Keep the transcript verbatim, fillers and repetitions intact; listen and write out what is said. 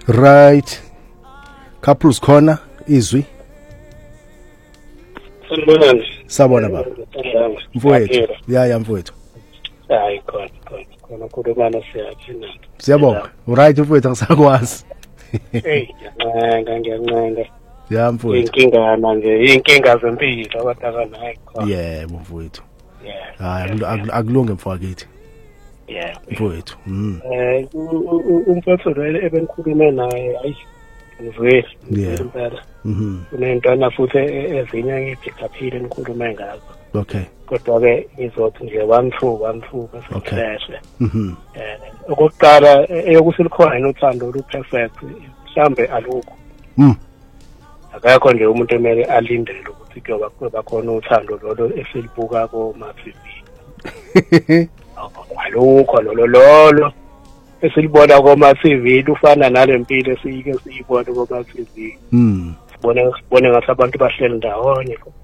Right. Couples Corner izwi. Sanibonani. Sabona baba. Mfowethu. Ya ya mfowethu. Hayi khona khona khona khulumana siyathi na. Siyabonga. Right mfowethu ngisakwazi. Hey, ngiyancenga ngiyancenga. Ya mfowethu. Inkinga manje, inkinga zempilo abadala nayi khona. Yebo mfowethu. Yeah. Hayi akulunge mfowethu. Yeah. Mfowethu. Mhm. Eh umfowethu lo ebenikhulume naye ayi ngizwe impela. Mhm. Kunentwana futhi ezinye ngiphikaphile nikhulume ngazo. Okay. Kodwa ke ngizothi nje one two one two bese crash. Mhm. Eh okokuqala eyokuthi likhona nothando lu perfect mhlambe alukho. Mhm. Akakho nje umuntu emele alindele ukuthi kuyoba kuba khona uthando lolo esilibuka ko ma T V. Alukho lolo lolo esilibona ko ma T V lufana nalempilo esiyike siyibona ko ma T V. Mhm. Sibone sibone ngathi abantu bahleli ndawonye.